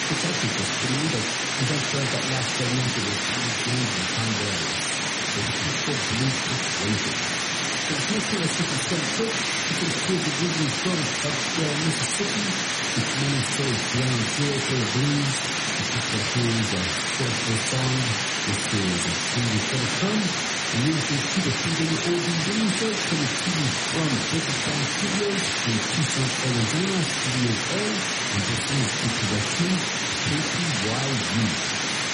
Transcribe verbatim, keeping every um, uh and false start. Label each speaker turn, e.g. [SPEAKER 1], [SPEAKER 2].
[SPEAKER 1] protected just pretty good. You don't feel like that last segment of the Thomas James and Tom Brady. There's a peaceful blue persuasion. So it's not going to sit and stay put. You can see the Disney from upscale Mississippi. It's Minnesota's ground zero for the blues. It's just a series of social songs. This series of Cindy for the Sun. And you can see the Cindy Oldie Winning Show coming to you from Booker Sound Studios in Tucson, Arizona, Studio A. And this is introduction K P Y U.